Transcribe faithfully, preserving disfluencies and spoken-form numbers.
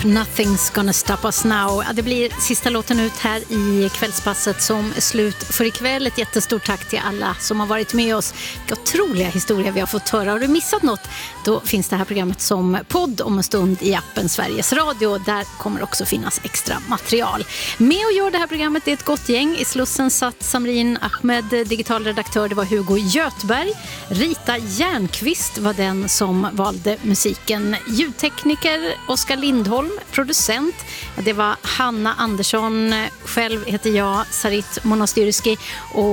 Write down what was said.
Nothing's gonna stop us now. Ja, det blir sista låten ut här i kvällspasset som är slut för ikväll. Ett jättestort tack till alla som har varit med oss. Vilka otroliga historier vi har fått höra. Har du missat något? Då finns det här programmet som podd om en stund i appen Sveriges Radio. Där kommer också finnas extra material. Med och gör det här programmet är ett gott gäng. I Slussen satt Samrin Ahmed, digital redaktör. Det var Hugo Götberg. Rita Järnqvist var den som valde musiken. Ljudtekniker Oskar Lindholm. Producent, det var Hanna Andersson. Själv heter jag Sarit Monastyrski och